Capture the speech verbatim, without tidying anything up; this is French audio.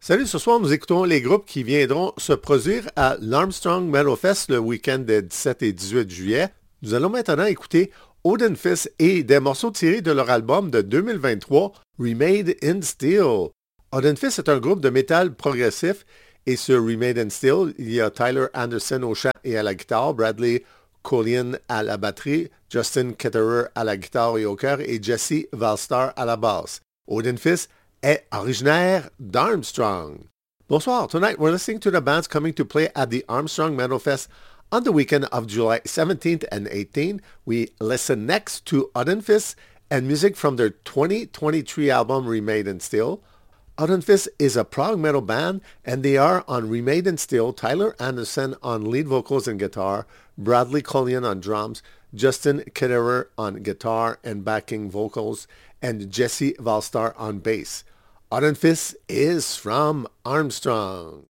Salut, ce soir, nous écoutons les groupes qui viendront se produire à l'Armstrong Metal Fest le week-end des dix-sept et dix-huit juillet. Nous allons maintenant écouter Odin Fist et des morceaux tirés de leur album de deux mille vingt-trois, Remade in Steel. Odin Fist est un groupe de métal progressif et sur Remade in Steel, il y a Tyler Anderson au chant et à la guitare, Bradley Collian à la batterie, Justin Ketterer à la guitare et au chœur et Jesse Valstar à la basse. Odin Fist est originaire d'Armstrong. Bonsoir. Tonight we're listening to the bands coming to play at the Armstrong Metal Fest on the weekend of July seventeenth and eighteenth. We listen next to Odin Fist and music from their twenty twenty-three album Remade in Steel. Odin Fist is a prog metal band and they are on Remade in Steel, Tyler Anderson on lead vocals and guitar, Bradley Collian on drums, Justin Ketterer on guitar and backing vocals, and Jesse Valstar on bass. Odin Fist is from Armstrong.